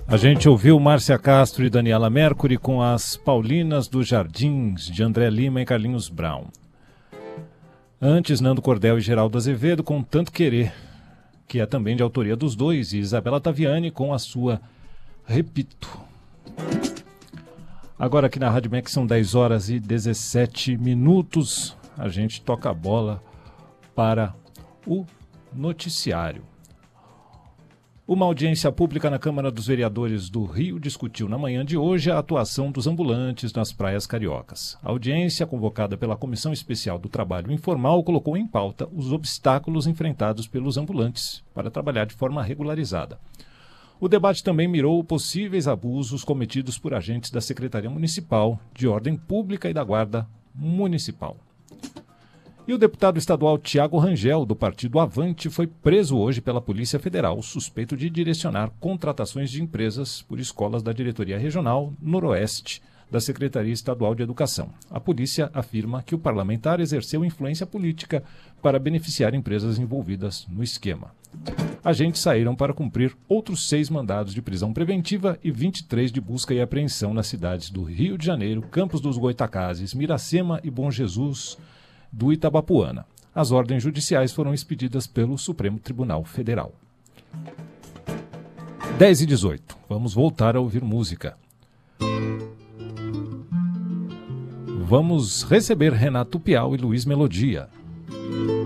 A gente ouviu Márcia Castro e Daniela Mercury com As Paulinas dos Jardins, de André Lima e Carlinhos Brown. Antes, Nando Cordel e Geraldo Azevedo com Tanto Querer, que é também de autoria dos dois, e Isabela Taviani com a sua Repito. Agora aqui na Rádio MEC são 10 horas e 17 minutos. A gente toca a bola para o noticiário. Uma audiência pública na Câmara dos Vereadores do Rio discutiu na manhã de hoje a atuação dos ambulantes nas praias cariocas. A audiência, convocada pela Comissão Especial do Trabalho Informal, colocou em pauta os obstáculos enfrentados pelos ambulantes para trabalhar de forma regularizada. O debate também mirou possíveis abusos cometidos por agentes da Secretaria Municipal de Ordem Pública e da Guarda Municipal. E o deputado estadual Tiago Rangel, do partido Avante, foi preso hoje pela Polícia Federal, suspeito de direcionar contratações de empresas por escolas da Diretoria Regional Noroeste da Secretaria Estadual de Educação. A polícia afirma que o parlamentar exerceu influência política para beneficiar empresas envolvidas no esquema. Agentes saíram para cumprir outros 6 mandados de prisão preventiva e 23 de busca e apreensão nas cidades do Rio de Janeiro, Campos dos Goytacazes, Miracema e Bom Jesus do Itabapuana. As ordens judiciais foram expedidas pelo Supremo Tribunal Federal. 10 e 18. Vamos voltar a ouvir música. Vamos receber Renato Piau e Luiz Melodia.